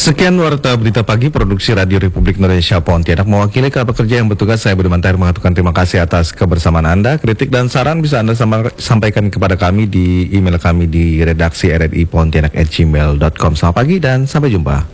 Sekian Warta Berita Pagi Produksi Radio Republik Indonesia Pontianak. Mewakili kerabat kerja yang bertugas, saya Budi Mantar mengaturkan terima kasih atas kebersamaan Anda. Kritik dan saran bisa Anda sampaikan kepada kami di email kami di redaksi rri pontianak@gmail.com. Selamat pagi dan sampai jumpa.